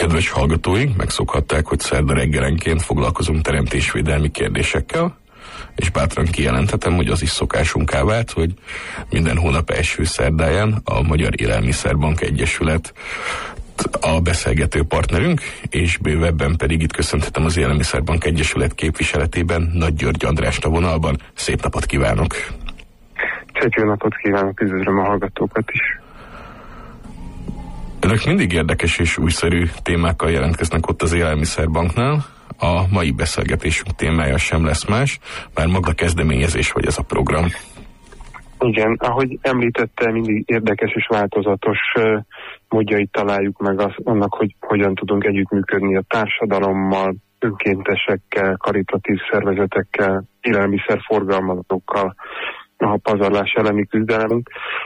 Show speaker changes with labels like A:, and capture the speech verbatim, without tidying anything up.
A: Kedves hallgatóink, megszokhatták, hogy szerda reggelenként foglalkozunk teremtésvédelmi kérdésekkel, és bátran kijelenthetem, hogy az is szokásunká vált, hogy minden hónap első szerdáján a Magyar Élelmiszerbank Egyesület a beszélgető partnerünk, és bővebben pedig itt köszönhetem az Élelmiszerbank Egyesület képviseletében Nagy György Andrást a vonalban. Szép napot kívánok!
B: Szép jó napot kívánok, üdvözlöm a hallgatókat is!
A: Önök mindig érdekes és újszerű témákkal jelentkeznek ott az Élelmiszerbanknál. A mai beszélgetésünk témája sem lesz más, már maga kezdeményezés vagy ez a program.
B: Igen, ahogy említette, mindig érdekes és változatos módjait találjuk meg az, annak, hogy hogyan tudunk együttműködni a társadalommal, önkéntesekkel, karitatív szervezetekkel, élelmiszerforgalmazókkal a pazarlás elleni küzdelemünk.